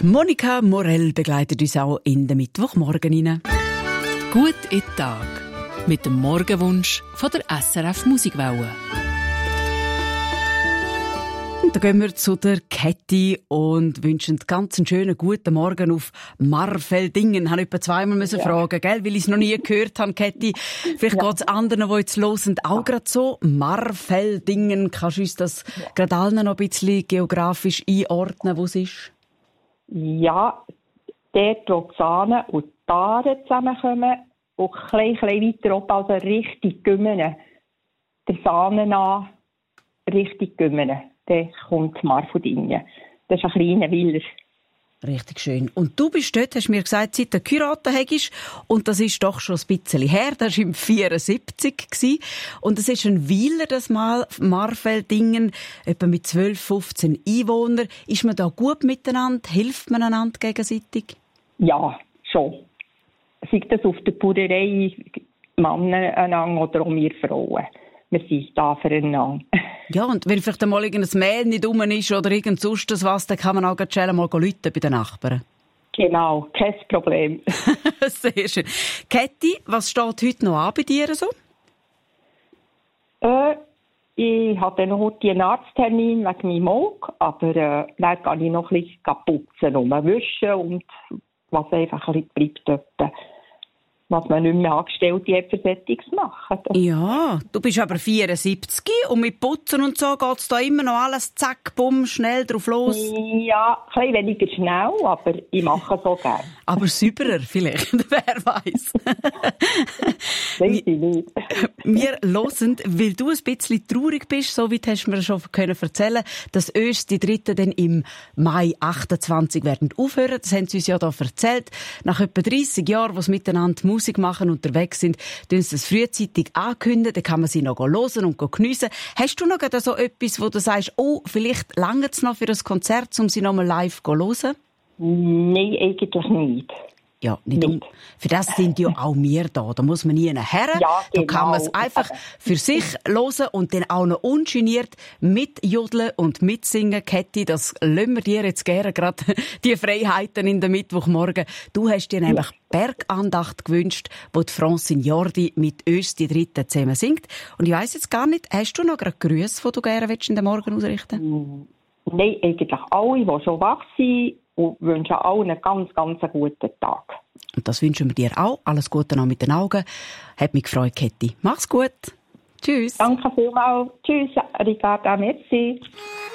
Die Monika Morell begleitet uns auch in den Mittwochmorgen rein. Gut in den Tag. Mit dem Morgenwunsch von der SRF Musikwelle. Und dann gehen wir zu der Käthi und wünschen ganz einen schönen guten Morgen auf Marfeldingen. Ich musste etwa zweimal fragen, gell? Weil ich es noch nie gehört habe, Käthi. Vielleicht geht es anderen, die jetzt hören, auch gerade so. Marfeldingen, kannst du uns das gerade allen noch ein bisschen geografisch einordnen, wo es ist? Ja, dort, wo die Sahne und die Aare zusammenkommen und ein bisschen weiter oben, also Richtung Gümmene. Der Sahne an, Richtung Gümmene. Dann kommt Marfeldingen. Das ist ein kleiner Willer. Richtig schön. Und du bist dort, hast mir gesagt, seit du geheiratet hast. Und das ist doch schon ein bisschen her. Das war im 1974. Und es ist ein Weiler, das Marfeldingen, etwa mit 12, 15 Einwohnern. Ist man da gut miteinander? Hilft man einander gegenseitig? Ja, schon. Sei das auf der Bauerei Männer einander oder auch wir Frauen. Wir sind da füreinander. Ja, und wenn vielleicht einmal irgendein Mehl nicht rum ist oder irgend sonst was, dann kann man auch ganz schnell mal rufen bei den Nachbarn. Genau, kein Problem. Sehr schön. Käthi, was steht heute noch an bei dir so? Ich hatte noch heute einen Arzttermin wegen meinem Auge, aber dann kann ich noch ein bisschen putzen, wischen und was einfach ein bisschen bleibt dort. Was man nicht mehr Angestellte hat, für Sättiges machen. Ja, du bist aber 74 und mit Putzen und so geht es da immer noch alles zack, bumm, schnell drauf los? Ja, ein bisschen weniger schnell, aber ich mache es so gerne. Aber sauberer vielleicht, wer weiß. Weiß ich nicht. Wir hören, weil du ein bisschen traurig bist, so weit hast du mir schon erzählen können, dass uns die Dritten dann im Mai 28 werden aufhören. Das haben sie uns ja da erzählt. Nach etwa 30 Jahren, wo sie miteinander Musik machen, unterwegs sind, tun sie das frühzeitig ankündigen, dann kann man sie noch hören und geniessen. Hast du noch so etwas, wo du sagst, oh, vielleicht langt es noch für das Konzert, um sie noch mal live zu hören? Nein, eigentlich nicht. Ja, nicht. Für das sind ja auch wir da. Da muss man nie her. Ja, genau. Da kann man es einfach für sich hören und dann auch noch ungeniert mitjodeln und mitsingen. Käthi, das lassen wir dir jetzt gerne gerade die Freiheiten in den Mittwochmorgen. Du hast dir nämlich Bergandacht gewünscht, wo die Francine Jordi mit uns die Dritten zusammen singt. Und ich weiss jetzt gar nicht, hast du noch gerade Grüße, die du gerne in den Morgen ausrichten? Nein, eigentlich alle, die schon wach sind, und wünschen allen einen ganz, ganz guten Tag. Und das wünschen wir dir auch. Alles Gute noch mit den Augen. Hat mich gefreut, Käthi. Mach's gut. Tschüss. Danke vielmals. Tschüss, Ricarda, merci.